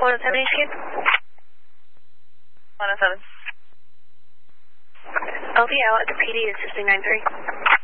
107 HQ. 107. LV out at the PD is 693.